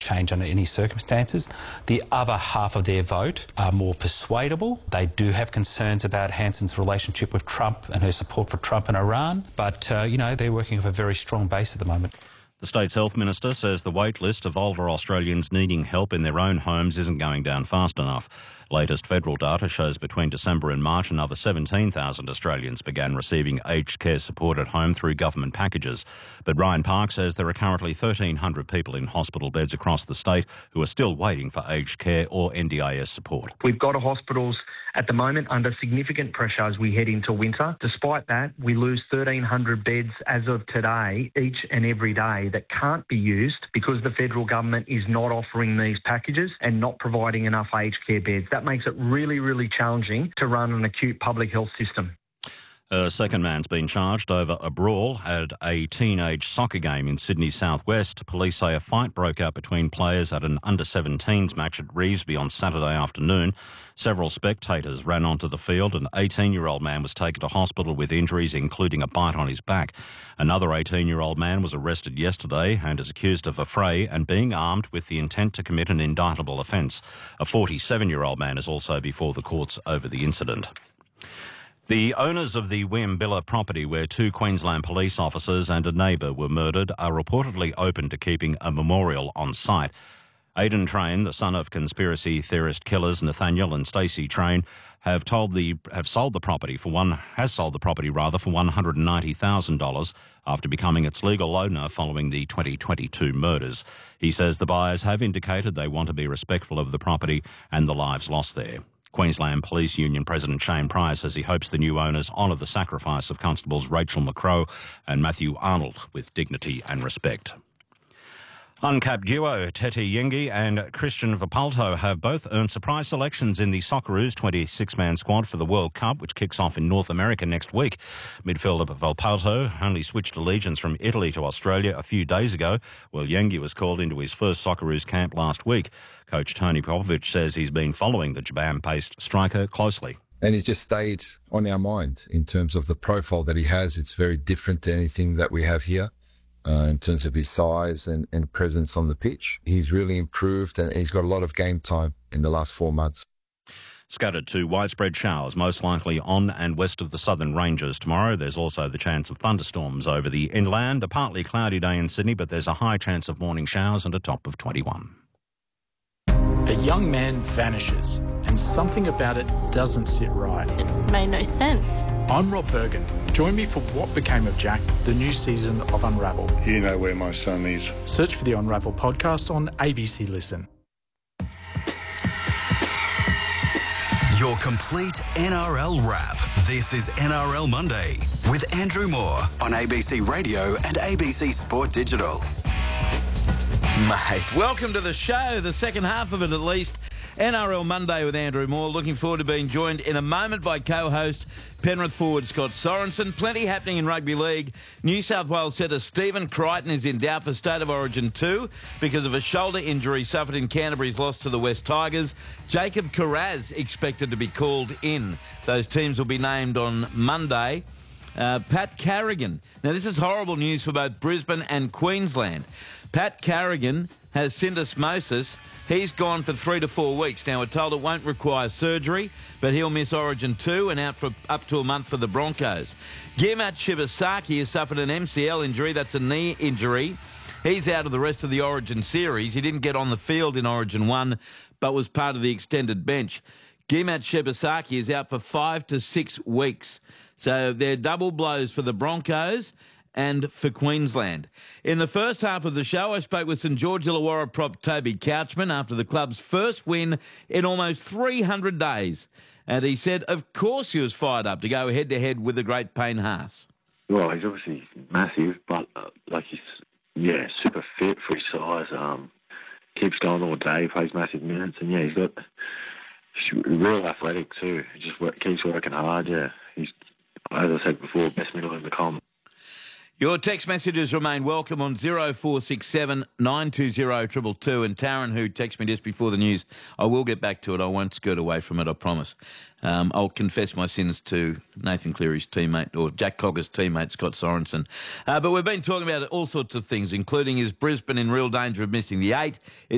change under any circumstances. The other half of their vote are more persuadable. They do have concerns about Hanson's relationship with Trump and her support for Trump and Iran, but, they're working off a very strong base at the moment. The state's health minister says the wait list of older Australians needing help in their own homes isn't going down fast enough. Latest federal data shows between December and March another 17,000 Australians began receiving aged care support at home through government packages. But Ryan Park says there are currently 1,300 people in hospital beds across the state who are still waiting for aged care or NDIS support. We've got hospitals at the moment under significant pressure as we head into winter. Despite that, we lose 1,300 beds as of today, each and every day, that can't be used because the federal government is not offering these packages and not providing enough aged care beds. That makes it really, really challenging to run an acute public health system. A second man's been charged over a brawl at a teenage soccer game in Sydney's southwest. Police say a fight broke out between players at an under-17s match at Revesby on Saturday afternoon. Several spectators ran onto the field. An 18-year-old man was taken to hospital with injuries, including a bite on his back. Another 18-year-old man was arrested yesterday and is accused of a fray and being armed with the intent to commit an indictable offence. A 47-year-old man is also before the courts over the incident. The owners of the Wimbilla property where two Queensland police officers and a neighbour were murdered are reportedly open to keeping a memorial on site. Aidan Train, the son of conspiracy theorist killers Nathaniel and Stacey Train, has sold the property for $190,000 after becoming its legal owner following the 2022 murders. He says the buyers have indicated they want to be respectful of the property and the lives lost there. Queensland Police Union President Shane Pryor says he hopes the new owners honour the sacrifice of Constables Rachel McCrow and Matthew Arnold with dignity and respect. Uncapped duo Tete Yengi and Christian Vapalto have both earned surprise selections in the Socceroos 26-man squad for the World Cup, which kicks off in North America next week. Midfielder Vapalto only switched allegiance from Italy to Australia a few days ago, while Yengi was called into his first Socceroos camp last week. Coach Tony Popovich says he's been following the Japan-based striker closely. And he's just stayed on our mind in terms of the profile that he has. It's very different to anything that we have here. In terms of his size and presence on the pitch. He's really improved and he's got a lot of game time in the last 4 months. Scattered to widespread showers, most likely on and west of the southern ranges tomorrow. There's also the chance of thunderstorms over the inland. A partly cloudy day in Sydney, but there's a high chance of morning showers and a top of 21. A young man vanishes and something about it doesn't sit right. It made no sense. I'm Rob Bergen. Join me for What Became of Jack, the new season of Unravel. You know where my son is. Search for the Unravel podcast on ABC Listen. Your complete NRL wrap. This is NRL Monday with Andrew Moore on ABC Radio and ABC Sport Digital. Mate, welcome to the show, the second half of it at least. NRL Monday with Andrew Moore. Looking forward to being joined in a moment by co-host Penrith forward Scott Sorensen. Plenty happening in rugby league. New South Wales setter Stephen Crichton is in doubt for State of Origin 2 because of a shoulder injury suffered in Canterbury's loss to the West Tigers. Jacob Kiraz expected to be called in. Those teams will be named on Monday. Pat Carrigan. Now, this is horrible news for both Brisbane and Queensland. Pat Carrigan has syndesmosis. He's gone for 3 to 4 weeks. Now, we're told it won't require surgery, but he'll miss Origin 2 and out for up to a month for the Broncos. Guillemot Shibasaki has suffered an MCL injury. That's a knee injury. He's out of the rest of the Origin series. He didn't get on the field in Origin 1, but was part of the extended bench. Guillemot Shibasaki is out for 5 to 6 weeks. So they're double blows for the Broncos and for Queensland. In the first half of the show, I spoke with St George Illawarra prop Toby Couchman after the club's first win in almost 300 days. And he said, of course he was fired up to go head-to-head with the great Payne Haas. Well, he's obviously massive, but he's super fit for his size. Keeps going all day, plays massive minutes, and he's got real athletic too. He just keeps working hard. Yeah, he's, as I said before, best middle in the comp. Your text messages remain welcome on 0467 920 222. And Taryn, who texted me just before the news, I will get back to it. I won't skirt away from it, I promise. I'll confess my sins to Nathan Cleary's teammate, or Jack Cogger's teammate, Scott Sorensen. But we've been talking about all sorts of things, including is Brisbane in real danger of missing the 8?